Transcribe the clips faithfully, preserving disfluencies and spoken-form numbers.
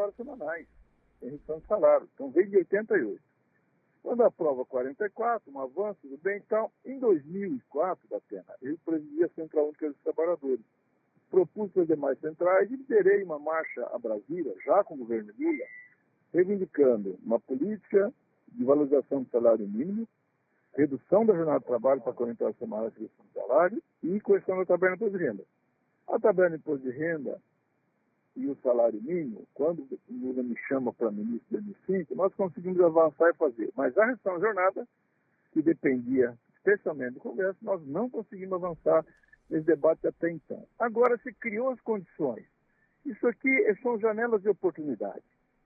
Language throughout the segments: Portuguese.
horas semanais, em redução de salário. Então veio de oitenta e oito. Quando aprova quarenta e quatro, um avanço, tudo bem. Então, em dois mil e quatro, Datena, eu presidi a Central Única dos Trabalhadores. Propus as demais centrais e liderei uma marcha a Brasília, já com o governo Lula, reivindicando uma política de valorização do salário mínimo, redução da jornada de trabalho para quarenta horas semanais, redução do salário e correção da tabela de imposto de renda. A tabela de imposto de renda e o salário mínimo, quando o Lula me chama para ministro em dois mil e cinco, nós conseguimos avançar e fazer. Mas a redução da jornada, que dependia especialmente do Congresso, nós não conseguimos avançar nesse debate até então. Agora se criou as condições. Isso aqui são janelas de oportunidade.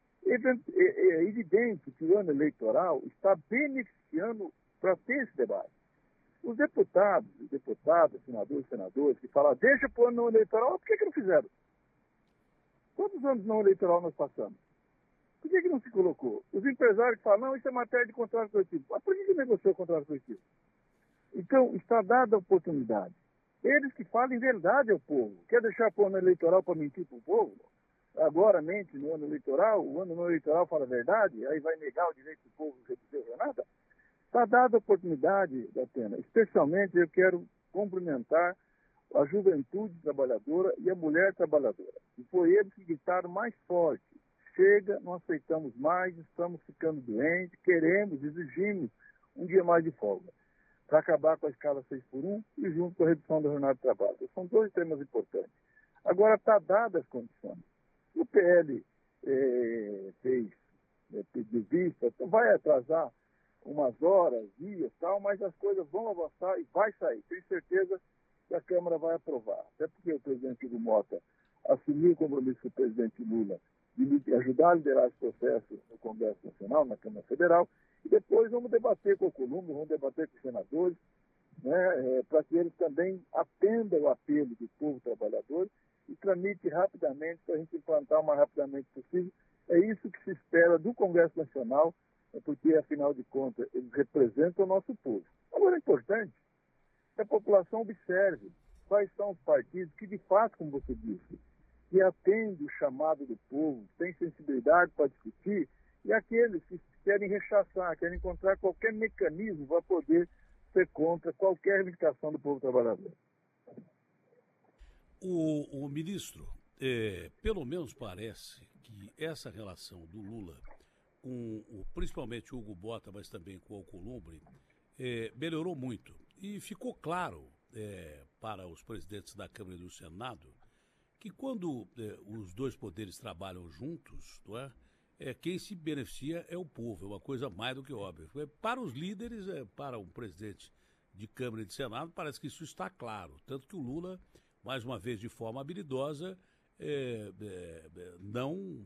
É evidente que o ano eleitoral está beneficiando para ter esse debate. Os deputados, deputadas, senadores, senadores, que falam, deixa para o ano eleitoral, por que, que não fizeram? Quantos anos não eleitoral nós passamos? Por que, que não se colocou? Os empresários falam, não, isso é matéria de contrato coletivo. Mas por que, que negociou o contrato coletivo? Então, está dada a oportunidade. Eles que falem verdade ao povo. Quer deixar para o ano eleitoral para mentir para o povo? Agora mente no ano eleitoral, o ano não eleitoral fala a verdade, aí vai negar o direito do povo de reduzir a jornada? Está dada a oportunidade, Datena. Especialmente eu quero cumprimentar a juventude trabalhadora e a mulher trabalhadora. E foi eles que gritaram mais forte. Chega, não aceitamos mais, estamos ficando doentes, queremos, exigimos um dia mais de folga, para acabar com a escala seis por um e junto com a redução da jornada de trabalho. São dois temas importantes. Agora, está dadas as condições. O P L eh, fez eh, pedido vista, vai atrasar umas horas, dias, tal, mas as coisas vão avançar e vai sair. Tenho certeza que a Câmara vai aprovar. Até porque o presidente Hugo Mota assumiu o compromisso com o presidente Lula de ajudar a liderar esse processo no Congresso Nacional, na Câmara Federal, e depois vamos debater com o Columbo, vamos debater com os senadores, né, é, para que eles também atendam o apelo do povo trabalhador e tramite rapidamente, para a gente implantar o mais rapidamente possível. É isso que se espera do Congresso Nacional, é porque, afinal de contas, eles representam o nosso povo. Agora, é importante que a população observe quais são os partidos que, de fato, como você disse, que atendem o chamado do povo, têm sensibilidade para discutir, e aqueles que querem rechaçar, querem encontrar qualquer mecanismo para poder ser contra qualquer reivindicação do povo trabalhador. O, o ministro, é, pelo menos parece que essa relação do Lula com o, principalmente o Hugo Mota, mas também com o Alcolumbre, é, melhorou muito. E ficou claro é, para os presidentes da Câmara e do Senado que quando é, os dois poderes trabalham juntos, não é? É, quem se beneficia é o povo, é uma coisa mais do que óbvia. Para os líderes, é, para um presidente de Câmara e de Senado, parece que isso está claro. Tanto que o Lula, mais uma vez de forma habilidosa, é, é, não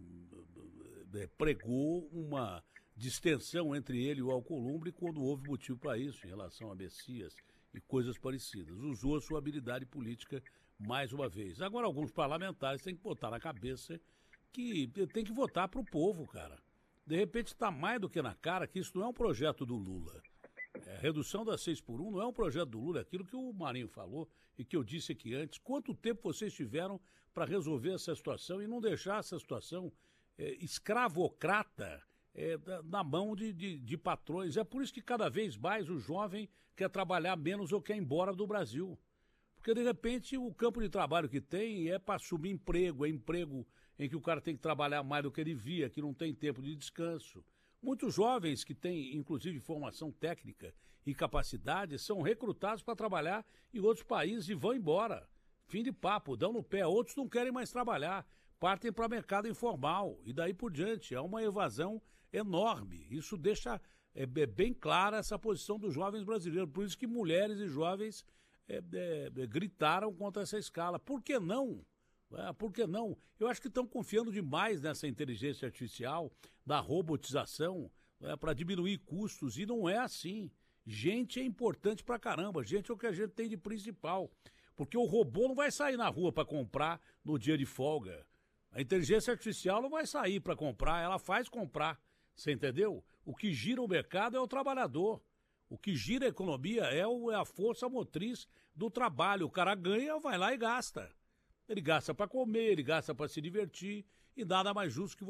é, pregou uma distensão entre ele e o Alcolumbre quando houve motivo para isso, em relação a Messias e coisas parecidas. Usou a sua habilidade política mais uma vez. Agora, alguns parlamentares têm que botar na cabeça que tem que votar para o povo, cara. De repente está mais do que na cara que isso não é um projeto do Lula. É, a redução das seis por um não é um projeto do Lula, é aquilo que o Marinho falou e que eu disse aqui antes. Quanto tempo vocês tiveram para resolver essa situação e não deixar essa situação é, escravocrata é, da, na mão de, de, de patrões? É por isso que cada vez mais o jovem quer trabalhar menos ou quer ir embora do Brasil. Porque, de repente, o campo de trabalho que tem é para assumir emprego, é emprego em que o cara tem que trabalhar mais do que ele via, que não tem tempo de descanso. Muitos jovens que têm, inclusive, formação técnica e capacidade, são recrutados para trabalhar em outros países e vão embora. Fim de papo, dão no pé. Outros não querem mais trabalhar, partem para o mercado informal e daí por diante. É uma evasão enorme. Isso deixa é, bem clara essa posição dos jovens brasileiros. Por isso que mulheres e jovens é, é, gritaram contra essa escala. Por que não? É, por que não? Eu acho que estão confiando demais nessa inteligência artificial, da robotização, é, para diminuir custos, e não é assim. Gente é importante pra caramba, gente é o que a gente tem de principal, porque o robô não vai sair na rua para comprar no dia de folga. A inteligência artificial não vai sair para comprar, ela faz comprar, você entendeu? O que gira o mercado é o trabalhador. O que gira a economia é, o, é a força motriz do trabalho. O cara ganha, vai lá e gasta. Ele gasta para comer, ele gasta para se divertir, e nada mais justo que